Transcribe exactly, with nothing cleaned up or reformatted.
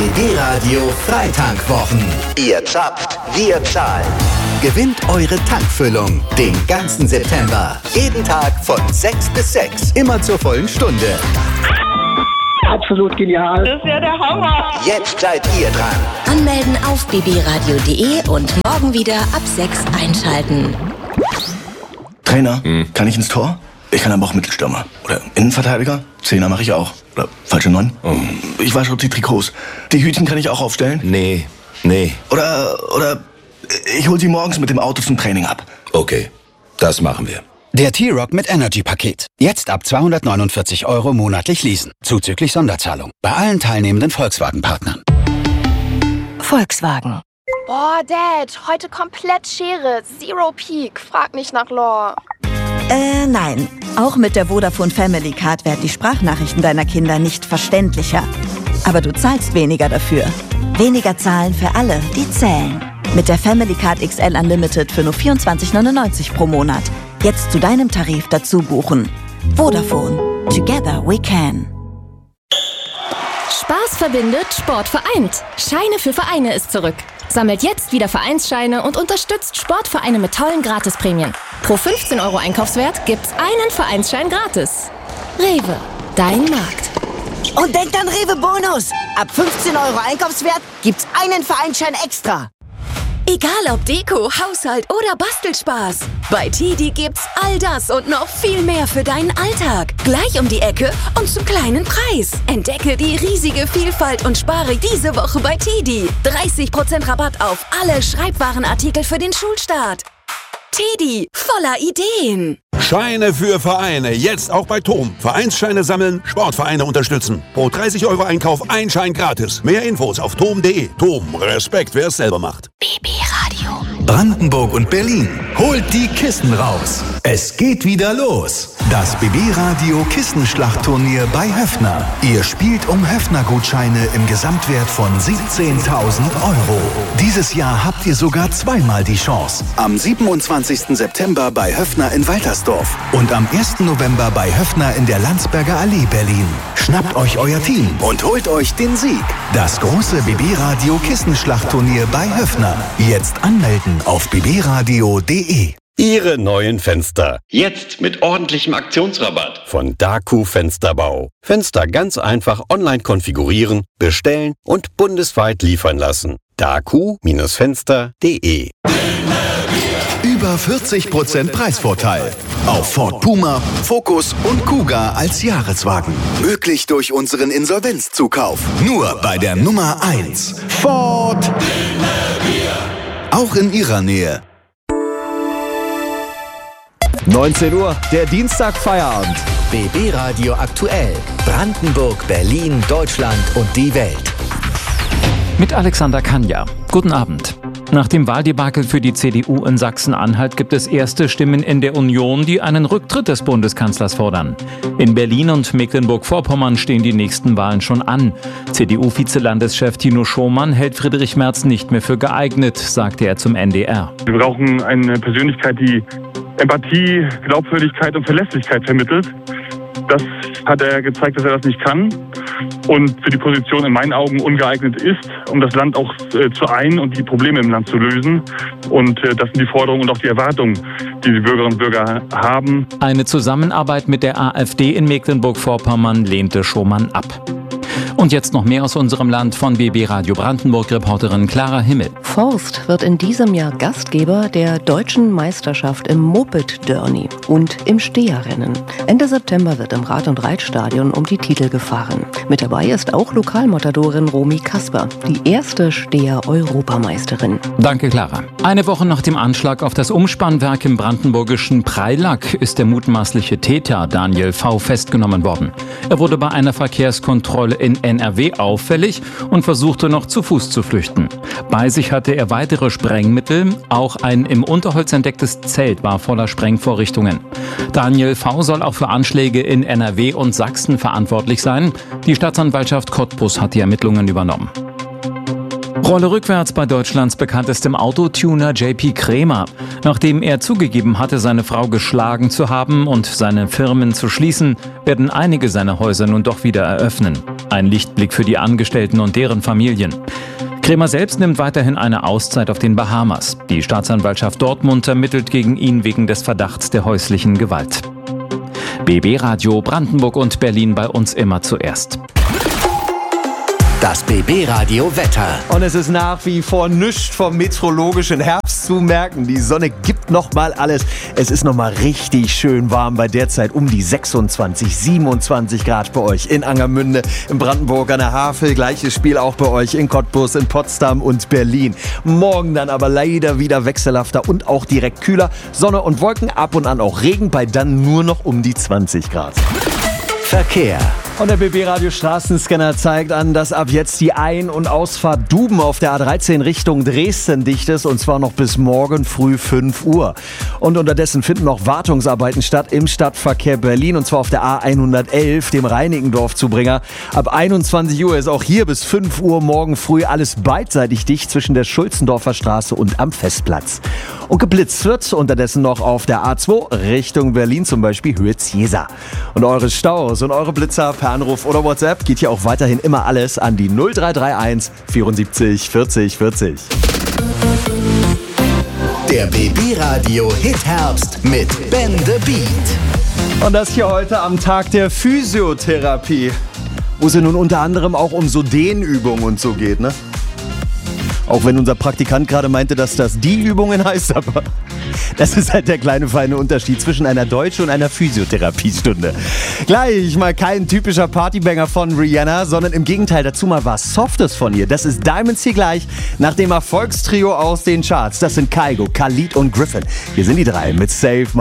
B B-Radio Freitankwwochen. Ihr zapft, wir zahlen. Gewinnt eure Tankfüllung den ganzen September. Jeden Tag von sechs bis sechs. Immer zur vollen Stunde. Absolut genial. Das ist ja der Hammer. Jetzt seid ihr dran. Anmelden auf b b radio punkt d e und morgen wieder ab sechs einschalten. Trainer, hm. kann ich ins Tor? Ich kann aber auch Mittelstürmer. Oder Innenverteidiger. Zehner mache ich auch. Oder falsche Neun. Oh. Ich wasche die Trikots. Die Hütchen kann ich auch aufstellen. Nee, nee. Oder, oder ich hol sie morgens mit dem Auto zum Training ab. Okay, das machen wir. Der T-Rock mit Energy-Paket. Jetzt ab zweihundertneunundvierzig Euro monatlich leasen. Zuzüglich Sonderzahlung. Bei allen teilnehmenden Volkswagen-Partnern. Volkswagen. Boah, Dad, heute komplett Schere. Zero Peak. Frag nicht nach Lore. Äh, nein. Auch mit der Vodafone Family Card werden die Sprachnachrichten deiner Kinder nicht verständlicher. Aber du zahlst weniger dafür. Weniger zahlen für alle, die zählen. Mit der Family Card X L Unlimited für nur vierundzwanzig neunundneunzig pro Monat. Jetzt zu deinem Tarif dazu buchen. Vodafone. Together we can. Spaß verbindet, Sport vereint. Scheine für Vereine ist zurück. Sammelt jetzt wieder Vereinsscheine und unterstützt Sportvereine mit tollen Gratisprämien. Pro fünfzehn Euro Einkaufswert gibt's einen Vereinsschein gratis. Rewe, dein Markt. Und denkt an Rewe Bonus. Ab fünfzehn Euro Einkaufswert gibt's einen Vereinsschein extra. Egal ob Deko, Haushalt oder Bastelspaß. Bei Tedi gibt's all das und noch viel mehr für deinen Alltag. Gleich um die Ecke und zum kleinen Preis. Entdecke die riesige Vielfalt und spare diese Woche bei Tedi. dreißig Prozent Rabatt auf alle Schreibwarenartikel für den Schulstart. Tedi, voller Ideen. Scheine für Vereine, jetzt auch bei Tom. Vereinsscheine sammeln, Sportvereine unterstützen. Pro dreißig Euro Einkauf ein Schein gratis. Mehr Infos auf tom punkt de. Tom, Respekt, wer es selber macht. B B-Radio. Brandenburg und Berlin. Holt die Kissen raus. Es geht wieder los. Das B B-Radio Kissenschlachtturnier bei Höffner. Ihr spielt um Höffner-Gutscheine im Gesamtwert von siebzehntausend Euro. Dieses Jahr habt ihr sogar zweimal die Chance. Am siebenundzwanzigsten September bei Höffner in Waltersdorf und am ersten November bei Höffner in der Landsberger Allee Berlin. Schnappt euch euer Team und holt euch den Sieg. Das große B B-Radio Kissenschlachtturnier bei Höffner. Jetzt anmelden auf b b radio punkt de. Ihre neuen Fenster. Jetzt mit ordentlichem Aktionsrabatt. Von Daku Fensterbau. Fenster ganz einfach online konfigurieren, bestellen und bundesweit liefern lassen. daku Fenster punkt de. Über vierzig Prozent Preisvorteil auf Ford Puma, Focus und Kuga als Jahreswagen. Möglich durch unseren Insolvenzzukauf. Nur bei der Nummer eins. Ford. Auch in Ihrer Nähe. neunzehn Uhr, der Dienstag-Feierabend. B B-Radio aktuell. Brandenburg, Berlin, Deutschland und die Welt. Mit Alexander Kanja. Guten Abend. Nach dem Wahldebakel für die C D U in Sachsen-Anhalt gibt es erste Stimmen in der Union, die einen Rücktritt des Bundeskanzlers fordern. In Berlin und Mecklenburg-Vorpommern stehen die nächsten Wahlen schon an. C D U-Vizelandeschef Tino Schomann hält Friedrich Merz nicht mehr für geeignet, sagte er zum N D R. Wir brauchen eine Persönlichkeit, die Empathie, Glaubwürdigkeit und Verlässlichkeit vermittelt. Das hat er gezeigt, dass er das nicht kann und für die Position in meinen Augen ungeeignet ist, um das Land auch äh, zu ein und die Probleme im Land zu lösen. Und äh, das sind die Forderungen und auch die Erwartungen, die die Bürgerinnen und Bürger haben. Eine Zusammenarbeit mit der AfD in Mecklenburg-Vorpommern lehnte Schomann ab. Und jetzt noch mehr aus unserem Land von B B Radio Brandenburg-Reporterin Clara Himmel. Forst wird in diesem Jahr Gastgeber der deutschen Meisterschaft im Moped-Derny und im Steherrennen. Ende September wird im Rad- und Reitstadion um die Titel gefahren. Mit dabei ist auch Lokalmatadorin Romy Kasper, die erste Steher-Europameisterin. Danke, Clara. Eine Woche nach dem Anschlag auf das Umspannwerk im brandenburgischen Preilack ist der mutmaßliche Täter Daniel V. festgenommen worden. Er wurde bei einer Verkehrskontrolle in N R W auffällig und versuchte noch zu Fuß zu flüchten. Bei sich hatte er weitere Sprengmittel, auch ein im Unterholz entdecktes Zelt war voller Sprengvorrichtungen. Daniel V. soll auch für Anschläge in N R W und Sachsen verantwortlich sein. Die Staatsanwaltschaft Cottbus hat die Ermittlungen übernommen. Rolle rückwärts bei Deutschlands bekanntestem Autotuner J P Krämer. Nachdem er zugegeben hatte, seine Frau geschlagen zu haben und seine Firmen zu schließen, werden einige seiner Häuser nun doch wieder eröffnen. Ein Ein Lichtblick für die Angestellten und deren Familien. Krämer selbst nimmt weiterhin eine Auszeit auf den Bahamas. Die Staatsanwaltschaft Dortmund ermittelt gegen ihn wegen des Verdachts der häuslichen Gewalt. B B Radio Brandenburg und Berlin bei uns immer zuerst. Das B B Radio Wetter. Und es ist nach wie vor nichts vom meteorologischen Herbst zu merken. Die Sonne gibt noch mal alles. Es ist noch mal richtig schön warm bei derzeit um die sechsundzwanzig, siebenundzwanzig Grad bei euch in Angermünde, in Brandenburg an der Havel. Gleiches Spiel auch bei euch in Cottbus, in Potsdam und Berlin. Morgen dann aber leider wieder wechselhafter und auch direkt kühler. Sonne und Wolken, ab und an auch Regen, bei dann nur noch um die zwanzig Grad. Verkehr. Und der B B-Radio Straßenscanner zeigt an, dass ab jetzt die Ein- und Ausfahrt Duben auf der A dreizehn Richtung Dresden dicht ist, und zwar noch bis morgen früh fünf Uhr. Und unterdessen finden noch Wartungsarbeiten statt im Stadtverkehr Berlin, und zwar auf der A hundertelf, dem Reinickendorf-Zubringer. Ab einundzwanzig Uhr ist auch hier bis fünf Uhr morgen früh alles beidseitig dicht zwischen der Schulzendorfer Straße und am Festplatz. Und geblitzt wird unterdessen noch auf der A zwei Richtung Berlin, zum Beispiel Höhe Ziesa. Und eure Staus und eure Blitzer per Anruf oder WhatsApp geht hier auch weiterhin immer alles an die null drei drei eins vierundsiebzig vierzig vierzig. Der B B-Radio Hit Herbst mit Ben the Beat. Und das hier heute am Tag der Physiotherapie, wo es ja nun unter anderem auch um so Dehnübungen und so geht, ne? Auch wenn unser Praktikant gerade meinte, dass das die Übungen heißt, aber das ist halt der kleine feine Unterschied zwischen einer Deutsch- und einer Physiotherapiestunde. Gleich mal kein typischer Partybanger von Rihanna, sondern im Gegenteil dazu mal was Softes von ihr. Das ist Diamonds hier gleich nach dem Erfolgstrio aus den Charts. Das sind Kygo, Khalid und Griffin. Hier sind die drei mit Save